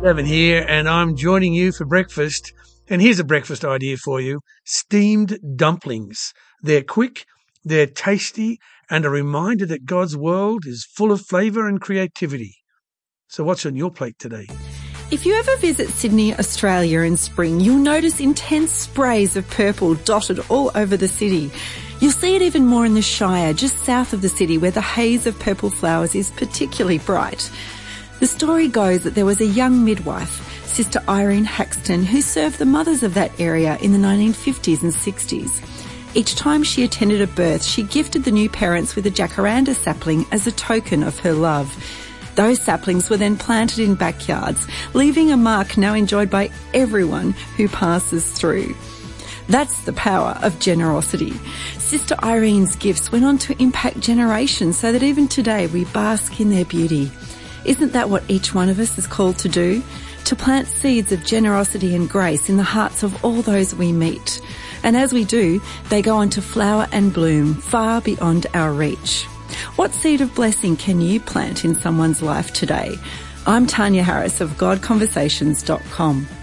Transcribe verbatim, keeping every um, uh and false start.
Evan here, and I'm joining you for breakfast. And here's a breakfast idea for you. Steamed dumplings. They're quick, they're tasty, and a reminder that God's world is full of flavour and creativity. So what's on your plate today? If you ever visit Sydney, Australia in spring, you'll notice intense sprays of purple dotted all over the city. You'll see it even more in the Shire, just south of the city, where the haze of purple flowers is particularly bright. The story goes that there was a young midwife, Sister Irene Haxton, who served the mothers of that area in the nineteen fifties and sixties. Each time she attended a birth, she gifted the new parents with a jacaranda sapling as a token of her love. Those saplings were then planted in backyards, leaving a mark now enjoyed by everyone who passes through. That's the power of generosity. Sister Irene's gifts went on to impact generations so that even today we bask in their beauty. Isn't that what each one of us is called to do? To plant seeds of generosity and grace in the hearts of all those we meet. And as we do, they go on to flower and bloom far beyond our reach. What seed of blessing can you plant in someone's life today? I'm Tanya Harris of God Conversations dot com.